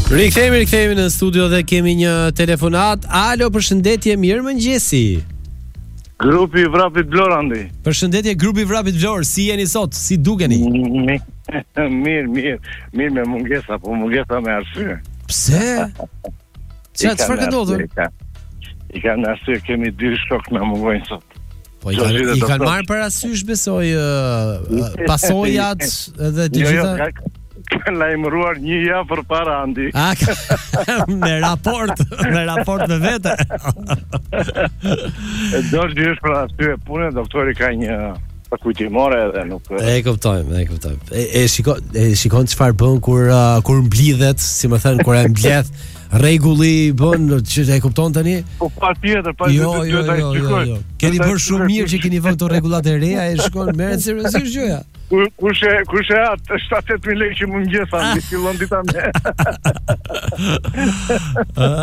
Rikthehemi në studio dhe kemi një telefonat. Alo, përshëndetje, mirëmëngjesi. Grupi Vrapit Vlorë, Andi. Përshëndetje, grupi Vrapit Vlorë, si jeni sot? Si dukeni? Mirë me mungesa, po mungesa me arsye. Pse? Çfarë ka ndodhur? I kanë arsye, kemi 2 shok na mungojnë sot. Po i kanë marrë parasysh, besoj, pasojat edhe të gjitha. Kanë lajmëruar 1 javë përpara, Andi. Me raport me vete. Dorë është për arsye pune, doktori ka një kujtimore edhe nuk. E kuptojmë. E shikon çfarë bën kur mblidhet, si më thënë, kur e mbledh rregulli bën që e kupton tani? Po patjetër, Jo. Keni bërë shumë mirë që keni vënë këto rregullat e reja, e shikon merret seriozisht gjëja. Kush e atë 7-8.000 lekë që më ngjesa, fillon dita me.